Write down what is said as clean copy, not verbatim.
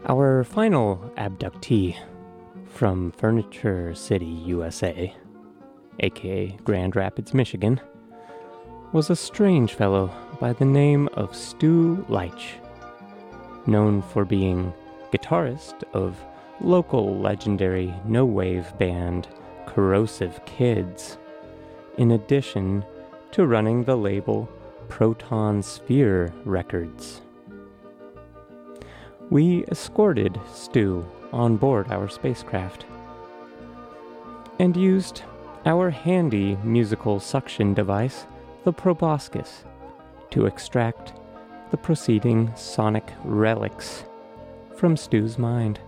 Our final abductee from Furniture City, USA, aka Grand Rapids, Michigan, was a strange fellow by the name of Stu Leitch, known for being guitarist of local legendary no-wave band Corrosive Kids, in addition to running the label Proton Sphere Records. We escorted Stu on board our spacecraft and used our handy musical suction device, the proboscis, to extract the proceeding sonic relics from Stu's mind.